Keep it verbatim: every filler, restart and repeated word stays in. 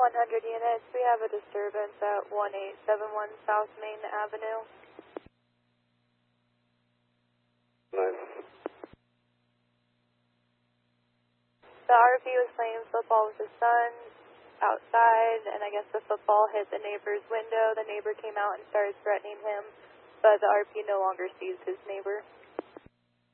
one hundred units, we have a disturbance at one eight seven one South Main Avenue. Nice. The R P was playing football with his son outside, and I guess the football hit the neighbor's window. The neighbor came out and started threatening him, but the R P no longer sees his neighbor.